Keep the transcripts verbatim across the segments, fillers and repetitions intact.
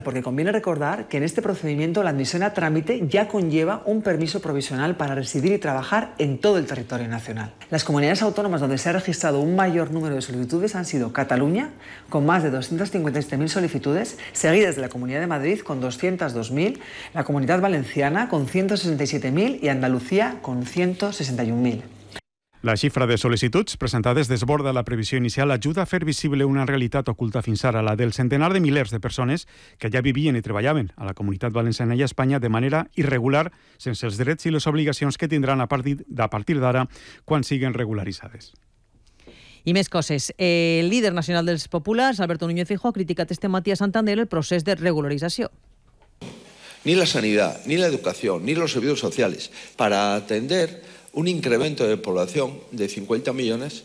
Porque conviene recordar que en este procedimiento la admisión a trámite ya conlleva un permiso provisional para residir y trabajar en todo el territorio nacional. Las comunidades autónomas donde se ha registrado un mayor número de solicitudes han sido Cataluña, con más de doscientas cincuenta y siete mil solicitudes, seguidas de la Comunidad de Madrid con doscientas dos mil, la Comunidad Valenciana con ciento sesenta y siete mil y Andalucía con ciento sesenta y un mil. La xifra de sol·licituds presentades desborda la previsió inicial, ajuda a fer visible una realitat oculta fins ara, la del centenar de milers de persones que ja vivien i treballaven a la Comunitat Valenciana i a Espanya de manera irregular, sense els drets i les obligacions que tindran a partir, a partir d'ara quan siguen regularitzades. I més coses. El líder nacional dels populars, Alberto Núñez Feijóo, ha criticat este matí a Santander el procés de regularització. Ni la sanidad, ni la educación, ni los servicios sociales para atender un incremento de población de cincuenta millones.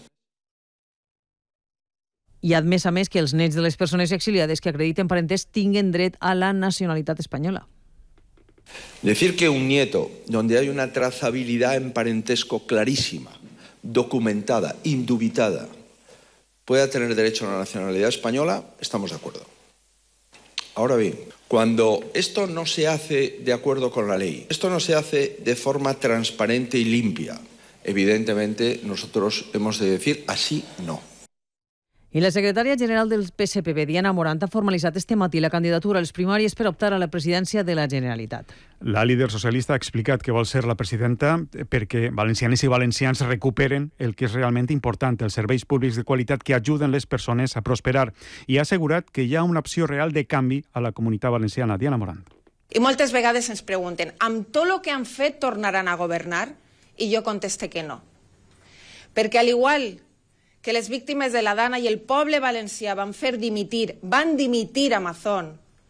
I ha admès a més que els nets de les persones exiliades que acrediten parentesc tinguen dret a la nacionalitat espanyola. Decir que un nieto donde hay una trazabilidad en parentesco clarísima, documentada, indubitada, pueda tener derecho a la nacionalidad española, estamos de acuerdo. Ahora bien, cuando esto no se hace de acuerdo con la ley, esto no se hace de forma transparente y limpia, evidentemente nosotros hemos de decir así no. I la secretària general del P S P B, Diana Morant, ha formalitzat este matí la candidatura a les primàries per optar a la presidència de la Generalitat. La líder socialista ha explicat que vol ser la presidenta perquè valencianes i valencians recuperen el que és realment important, els serveis públics de qualitat que ajuden les persones a prosperar, i ha assegurat que hi ha una opció real de canvi a la comunitat valenciana. Diana Morant. I moltes vegades ens pregunten, amb tot el que han fet tornaran a governar? I jo conteste que no. Perquè al igual que les víctimes de la Dana i el poble valencià van fer dimitir, van dimitir a Mazón,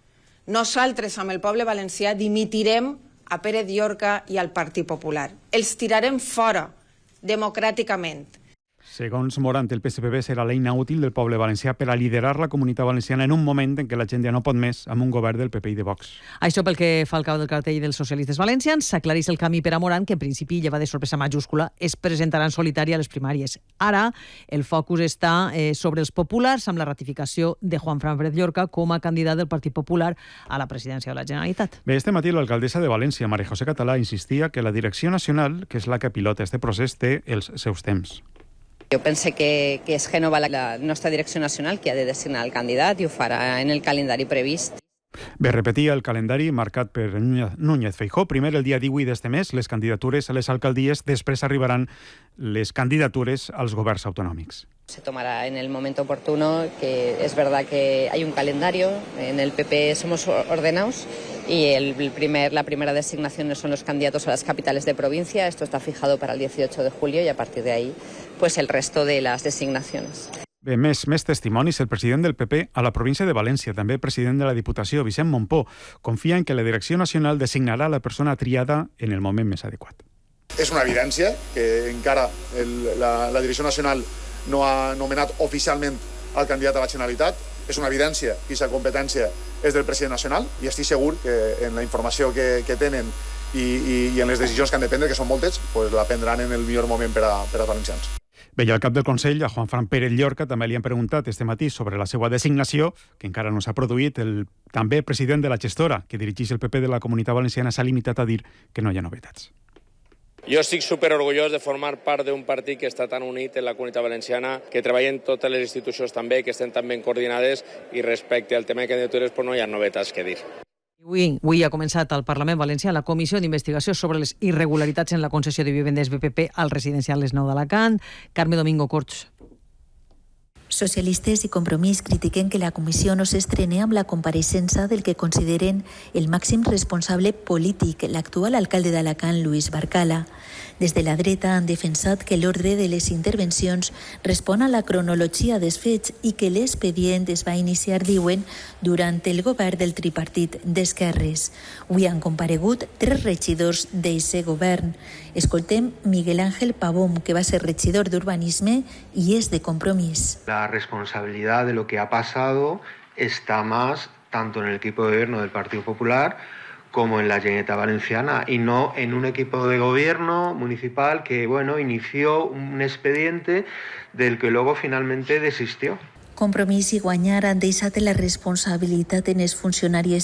nosaltres amb el poble valencià dimitirem a Pérez Llorca i al Partit Popular. Els tirarem fora, democràticament. Segons Morant, el P S P B serà l'eina útil del poble valencià per a liderar la comunitat valenciana en un moment en què la gent ja no pot més amb un govern del P P i de Vox. Això pel que fa al cap del cartell dels socialistes valencians, s'aclareix el camí per a Morant, que en principi lleva de sorpresa majúscula, es presentarà en solitari a les primàries. Ara, el focus està eh, sobre els populars amb la ratificació de Juan Fran Pérez Llorca com a candidat del Partit Popular a la presidència de la Generalitat. Bé, este matí l'alcaldessa de València, María José Català, insistia que la direcció nacional, que és la que pilota este procés, té els seus temps. Jo pense que, que és Gènova la, la nostra direcció nacional que ha de designar el candidat i ho farà en el calendari previst. Bé, repetia el calendari marcat per Núñez Feijóo. Primer, el dia divuit d'este mes, les candidatures a les alcaldies, després arribaran les candidatures als governs autonòmics. Se tomará en el momento oportuno, que es verdad que hay un calendario, en el P P somos ordenados y el primer, la primera designación son los candidatos a las capitales de provincia, esto está fijado para el dieciocho de julio y a partir de ahí pues el resto de las designaciones. Bé, més, més testimonis. El president del P P a la província de València, també president de la Diputació, Vicent Montpó, confia en que la direcció nacional designarà la persona triada en el moment més adequat. És una evidència que encara el, la, la direcció nacional no ha nomenat oficialment el candidat a la Generalitat. És una evidència que aquesta competència és del president nacional i estic segur que en la informació que, que tenen i, i, i en les decisions que han de prendre, que són moltes, pues la prendran en el millor moment per a, per als valencians. Bé, i al cap del Consell, a Juan Fran Pérez Llorca, també li han preguntat este matí sobre la seva designació, que encara no s'ha produït. El també president de la gestora, que dirigeix el P P de la Comunitat Valenciana, s'ha limitat a dir que no hi ha novetats. Jo estic superorgullós de formar part d'un partit que està tan unit en la Comunitat Valenciana, que treballen totes les institucions també, que estem tan ben coordinades, i respecte al tema de candidatures pues no hi ha novetats que dir. Avui, avui ha començat al Parlament Valencià la comissió d'investigació sobre les irregularitats en la concessió de vivendes B P P al residencial Les Nou d'Alacant. Carme Domingo Corts. Socialistes i Compromís critiquen que la comissió no s'estrene amb la compareixença del que consideren el màxim responsable polític, l'actual alcalde d'Alacant, Luis Barcala. Des de la dreta han defensat que l'ordre de les intervencions respon a la cronologia dels fets i que l'expedient es va iniciar, diuen, durant el govern del tripartit d'esquerres. Avui han comparegut tres regidors d'eixe govern. Escoltem Miguel Ángel Pavón, que va ser regidor d'Urbanisme i és de Compromís. La responsabilidad de lo que ha pasado está más tanto en el equipo de gobierno del Partido Popular como en la Generalitat Valenciana y no en un equipo de gobierno municipal que, bueno, inició un expediente del que luego finalmente desistió. Compromís i Guanyar han deixat la responsabilitat en els funcionaris